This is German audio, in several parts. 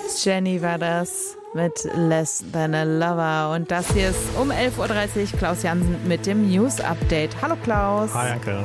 Jenny war das mit Less Than a Lover. Und das hier ist um 11.30 Uhr Klaus Jansen mit dem News-Update. Hallo Klaus. Hi Anke.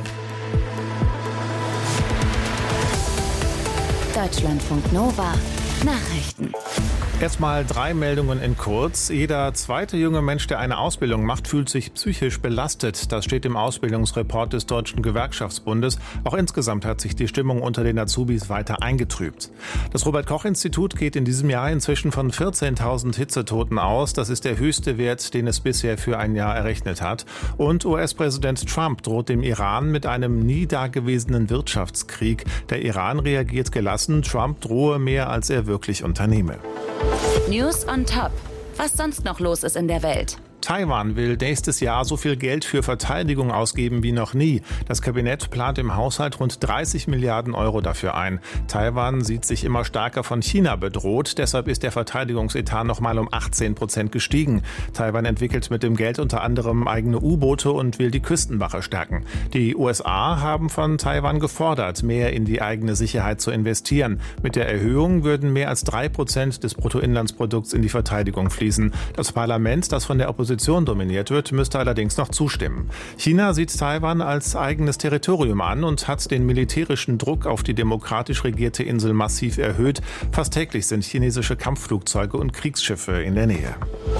Deutschlandfunk Nova Nachrichten. Erstmal 3 Meldungen in kurz. Jeder zweite junge Mensch, der eine Ausbildung macht, fühlt sich psychisch belastet. Das steht im Ausbildungsreport des Deutschen Gewerkschaftsbundes. Auch insgesamt hat sich die Stimmung unter den Azubis weiter eingetrübt. Das Robert-Koch-Institut geht in diesem Jahr inzwischen von 14.000 Hitzetoten aus. Das ist der höchste Wert, den es bisher für ein Jahr errechnet hat. Und US-Präsident Trump droht dem Iran mit einem nie dagewesenen Wirtschaftskrieg. Der Iran reagiert gelassen. Trump drohe mehr, als er wirklich unternehme. News on Top. Was sonst noch los ist in der Welt? Taiwan will nächstes Jahr so viel Geld für Verteidigung ausgeben wie noch nie. Das Kabinett plant im Haushalt rund 30 Milliarden Euro dafür ein. Taiwan sieht sich immer stärker von China bedroht. Deshalb ist der Verteidigungsetat nochmal um 18% gestiegen. Taiwan entwickelt mit dem Geld unter anderem eigene U-Boote und will die Küstenwache stärken. Die USA haben von Taiwan gefordert, mehr in die eigene Sicherheit zu investieren. Mit der Erhöhung würden mehr als 3% des Bruttoinlandsprodukts in die Verteidigung fließen. Das Parlament, das von der Opposition dominiert wird, müsste allerdings noch zustimmen. China sieht Taiwan als eigenes Territorium an und hat den militärischen Druck auf die demokratisch regierte Insel massiv erhöht. Fast täglich sind chinesische Kampfflugzeuge und Kriegsschiffe in der Nähe.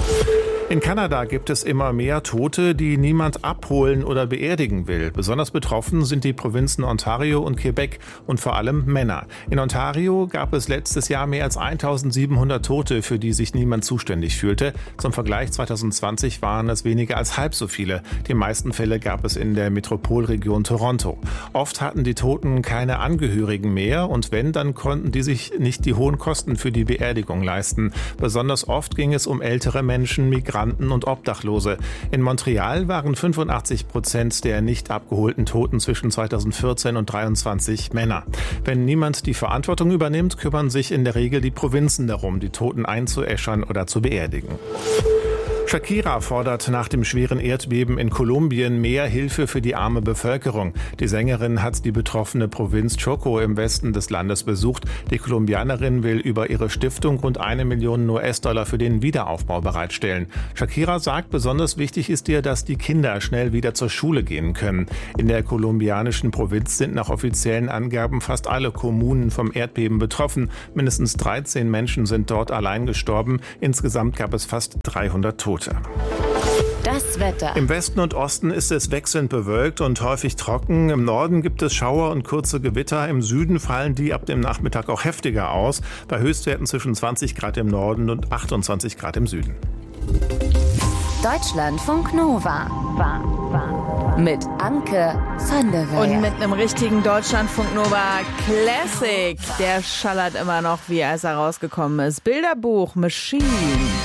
In Kanada gibt es immer mehr Tote, die niemand abholen oder beerdigen will. Besonders betroffen sind die Provinzen Ontario und Quebec und vor allem Männer. In Ontario gab es letztes Jahr mehr als 1.700 Tote, für die sich niemand zuständig fühlte. Zum Vergleich 2020 waren es weniger als halb so viele. Die meisten Fälle gab es in der Metropolregion Toronto. Oft hatten die Toten keine Angehörigen mehr und wenn, dann konnten die sich nicht die hohen Kosten für die Beerdigung leisten. Besonders oft ging es um ältere Menschen, Migranten und Obdachlose. In Montreal waren 85% der nicht abgeholten Toten zwischen 2014 und 2023 Männer. Wenn niemand die Verantwortung übernimmt, kümmern sich in der Regel die Provinzen darum, die Toten einzuäschern oder zu beerdigen. Shakira fordert nach dem schweren Erdbeben in Kolumbien mehr Hilfe für die arme Bevölkerung. Die Sängerin hat die betroffene Provinz Chocó im Westen des Landes besucht. Die Kolumbianerin will über ihre Stiftung rund 1 Million US-Dollar für den Wiederaufbau bereitstellen. Shakira sagt, besonders wichtig ist ihr, dass die Kinder schnell wieder zur Schule gehen können. In der kolumbianischen Provinz sind nach offiziellen Angaben fast alle Kommunen vom Erdbeben betroffen. Mindestens 13 Menschen sind dort allein gestorben. Insgesamt gab es fast 300 Tote. Das Wetter. Im Westen und Osten ist es wechselnd bewölkt und häufig trocken. Im Norden gibt es Schauer und kurze Gewitter. Im Süden fallen die ab dem Nachmittag auch heftiger aus. Bei Höchstwerten zwischen 20 Grad im Norden und 28 Grad im Süden. Deutschlandfunk Nova. Mit Anke van der Weyer. Und mit einem richtigen Deutschlandfunk Nova Classic. Der schallert immer noch, wie als er rausgekommen ist. Bilderbuch Machine.